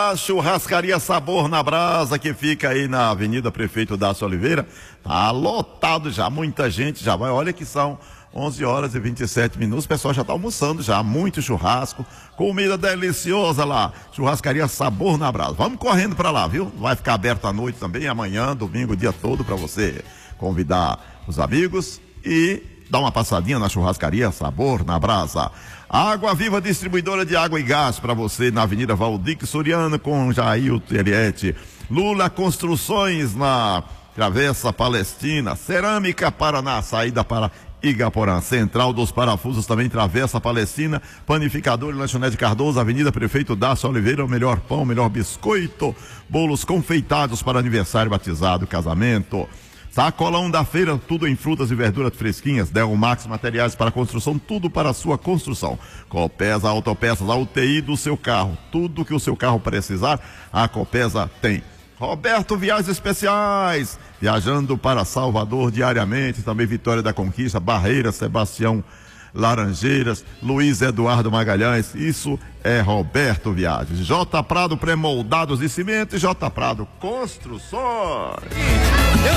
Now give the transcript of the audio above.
a Churrascaria Sabor na Brasa, que fica aí na Avenida Prefeito Dácio Oliveira. Tá lotado já, muita gente já vai. Olha que são 11 horas e 27 minutos, o pessoal já tá almoçando já, muito churrasco, comida deliciosa lá, Churrascaria Sabor na Brasa. Vamos correndo para lá, viu? Vai ficar aberto à noite também, amanhã, domingo, o dia todo, para você convidar os amigos e dar uma passadinha na Churrascaria Sabor na Brasa. Água Viva, distribuidora de água e gás para você na Avenida Valdir Soriano com Jair Teliete. Lula Construções na Travessa Palestina. Cerâmica Paraná, saída para Igaporã. Central dos Parafusos também, Travessa Palestina. Panificador e Lanchonete Cardoso, Avenida Prefeito Dácio Oliveira. O melhor pão, o melhor biscoito. Bolos confeitados para aniversário, batizado, casamento. Sacolão da feira, tudo em frutas e verduras fresquinhas. Delmax Materiais para construção, tudo para a sua construção. Copesa Autopeças, a UTI do seu carro. Tudo que o seu carro precisar, a Copesa tem. Roberto Viagens Especiais, viajando para Salvador diariamente, também Vitória da Conquista, Barreiras, Sebastião Laranjeiras, Luiz Eduardo Magalhães, isso é Roberto Viagens. J Prado Pré-Moldados de Cimento e J Prado Construções.